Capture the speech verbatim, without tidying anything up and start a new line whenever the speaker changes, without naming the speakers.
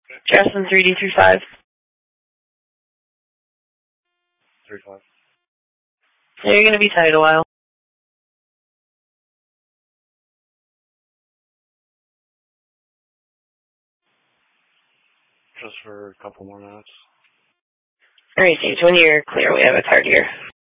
Justin three D three five.
Three five.
Yeah, you're gonna be tied a while.
Just for a couple more minutes.
Alright, Sage, when you're clear, we have a card here.